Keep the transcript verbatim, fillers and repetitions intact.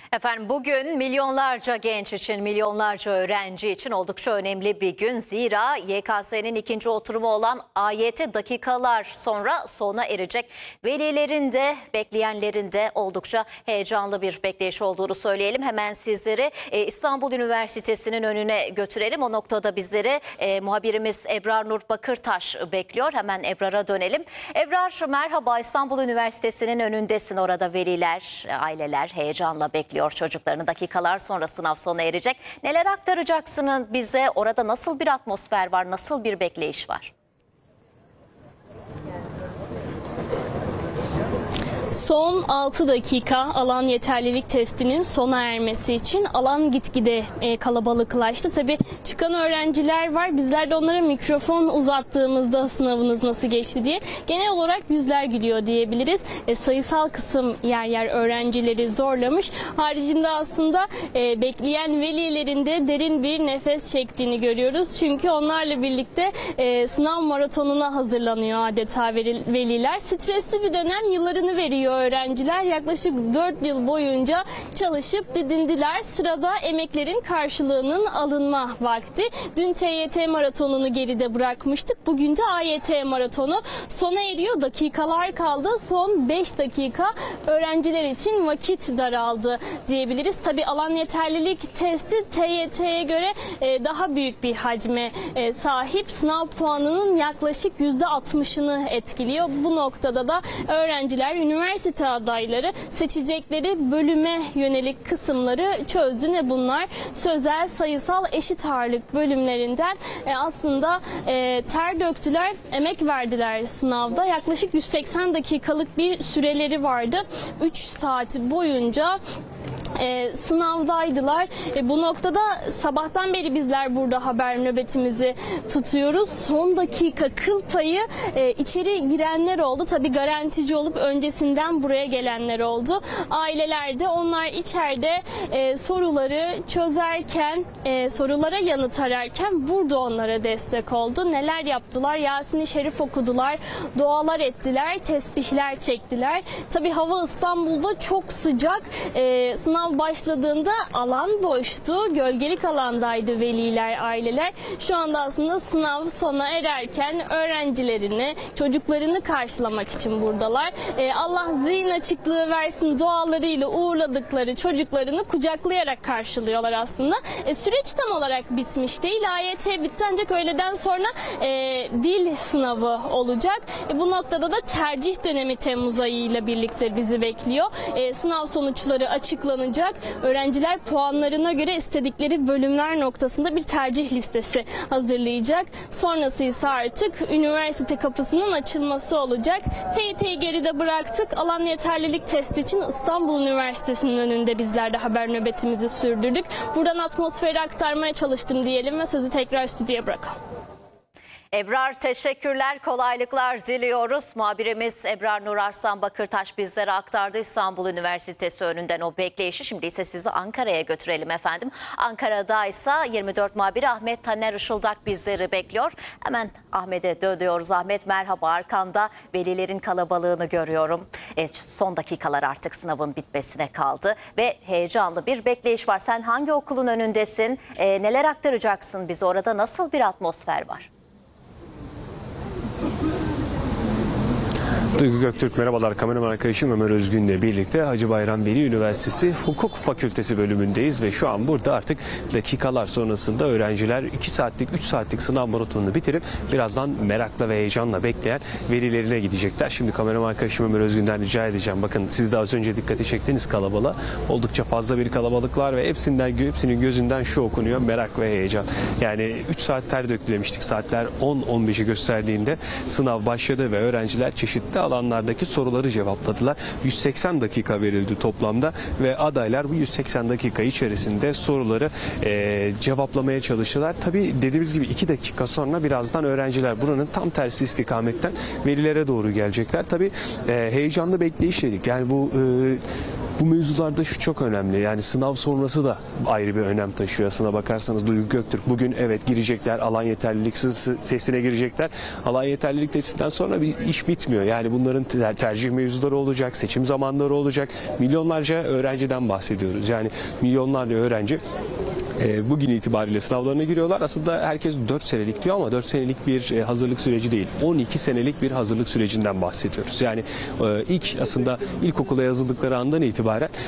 Efendim bugün milyonlarca genç için, milyonlarca öğrenci için oldukça önemli bir gün. Zira Y K S'nin ikinci oturumu olan A Y T dakikalar sonra sona erecek. Velilerin de bekleyenlerin de oldukça heyecanlı bir bekleyiş olduğunu söyleyelim. Hemen sizleri e, İstanbul Üniversitesi'nin önüne götürelim. O noktada bizleri e, muhabirimiz Ebrar Nur Bakırtaş bekliyor. Hemen Ebrar'a dönelim. Ebrar merhaba, İstanbul Üniversitesi'nin önündesin. Orada veliler, aileler heyecanla bekliyor. Çocuklarını dakikalar sonra sınav sona erecek. Neler aktaracaksınız bize? Orada nasıl bir atmosfer var? Nasıl bir bekleyiş var? Son altı dakika alan yeterlilik testinin sona ermesi için alan gitgide e, kalabalıklaştı. Tabii çıkan öğrenciler var. Bizler de onlara mikrofon uzattığımızda sınavınız nasıl geçti diye genel olarak yüzler gülüyor diyebiliriz. E, sayısal kısım yer yer öğrencileri zorlamış. Haricinde aslında e, bekleyen velilerin de derin bir nefes çektiğini görüyoruz. Çünkü onlarla birlikte e, sınav maratonuna hazırlanıyor adeta veliler. Stresli bir dönem, yıllarını veriyor öğrenciler. Yaklaşık dört yıl boyunca çalışıp didindiler. Sırada emeklerin karşılığının alınma vakti. Dün T Y T maratonunu geride bırakmıştık. Bugün de A Y T maratonu sona eriyor. Dakikalar kaldı. Son beş dakika öğrenciler için vakit daraldı diyebiliriz. Tabii alan yeterlilik testi T Y T'ye göre daha büyük bir hacme sahip. Sınav puanının yaklaşık yüzde altmışını etkiliyor. Bu noktada da öğrenciler, üniversite adayları seçecekleri bölüme yönelik kısımları çözdü. Ne bunlar? Sözel, sayısal, eşit ağırlık bölümlerinden e, aslında e, ter döktüler, emek verdiler sınavda. Yaklaşık yüz seksen dakikalık bir süreleri vardı. üç saat boyunca E, sınavdaydılar. E, bu noktada sabahtan beri bizler burada haber nöbetimizi tutuyoruz. Son dakika kıl payı e, içeri girenler oldu. Tabii garantici olup öncesinden buraya gelenler oldu. Aileler de onlar içeride e, soruları çözerken, e, sorulara yanıt ararken burada onlara destek oldu. Neler yaptılar? Yasin-i Şerif okudular, dualar ettiler, tesbihler çektiler. Tabii hava İstanbul'da çok sıcak. E, sınav başladığında alan boştu. Gölgelik alandaydı veliler, aileler. Şu anda aslında sınav sona ererken öğrencilerini, çocuklarını karşılamak için buradalar. Ee, Allah zihin açıklığı versin dualarıyla uğurladıkları çocuklarını kucaklayarak karşılıyorlar aslında. E, süreç tam olarak bitmiş değil. A Y T bitti ancak öğleden sonra e, dil sınavı olacak. E, bu noktada da tercih dönemi Temmuz ayıyla birlikte bizi bekliyor. E, sınav sonuçları açıklanacak. Öğrenciler puanlarına göre istedikleri bölümler noktasında bir tercih listesi hazırlayacak. Sonrası ise artık üniversite kapısının açılması olacak. T Y T'yi geride bıraktık. Alan yeterlilik testi için İstanbul Üniversitesi'nin önünde bizler de haber nöbetimizi sürdürdük. Buradan atmosferi aktarmaya çalıştım diyelim ve sözü tekrar stüdyoya bırakalım. Ebrar teşekkürler, kolaylıklar diliyoruz. Muhabirimiz Ebrar Nur Arslan Bakırtaş bizlere aktardı İstanbul Üniversitesi önünden o bekleyişi. Şimdi ise sizi Ankara'ya götürelim efendim. Ankara'da ise yirmi dört muhabiri Ahmet Taner Işıldak bizleri bekliyor. Hemen Ahmet'e dönüyoruz. Ahmet merhaba, arkanda velilerin kalabalığını görüyorum. Evet, son dakikalar artık sınavın bitmesine kaldı ve heyecanlı bir bekleyiş var. Sen hangi okulun önündesin? E, neler aktaracaksın bize? Orada nasıl bir atmosfer var? Duygu Göktürk merhabalar, kameraman arkadaşım Ömer Özgün'le birlikte Hacı Bayram Veli Üniversitesi Hukuk Fakültesi bölümündeyiz ve şu an burada artık dakikalar sonrasında öğrenciler iki saatlik üç saatlik sınav maratonunu bitirip birazdan merakla ve heyecanla bekleyen velilerine gidecekler. Şimdi kameraman arkadaşım Ömer Özgün'den rica edeceğim. Bakın siz de az önce dikkati çektiniz kalabalığa. Oldukça fazla bir kalabalık var ve hepsinden hepsinin gözünden şu okunuyor: merak ve heyecan. Yani üç saat ter döktü demiştik. Saatler on on beşi gösterdiğinde sınav başladı ve öğrenciler çeşitli alanlardaki soruları cevapladılar. yüz seksen dakika verildi toplamda ve adaylar bu yüz seksen dakika içerisinde soruları e, cevaplamaya çalıştılar. Tabii dediğimiz gibi iki dakika sonra birazdan öğrenciler buranın tam tersi istikametten velilere doğru gelecekler. Tabii e, heyecanlı bekleyiş dedik. Yani bu e, Bu mevzularda şu çok önemli. Yani sınav sonrası da ayrı bir önem taşıyor. Aslına bakarsanız Duygu Göktürk bugün evet girecekler. Alan yeterlilik testine girecekler. Alan yeterlilik testinden sonra bir iş bitmiyor. Yani bunların ter- tercih mevzuları olacak, seçim zamanları olacak. Milyonlarca öğrenciden bahsediyoruz. Yani milyonlarca öğrenci E, bugün itibariyle sınavlarına giriyorlar. Aslında herkes dört senelik diyor ama dört senelik bir e, hazırlık süreci değil. on iki senelik bir hazırlık sürecinden bahsediyoruz. Yani e, ilk aslında ilkokula yazıldıkları andan itibaren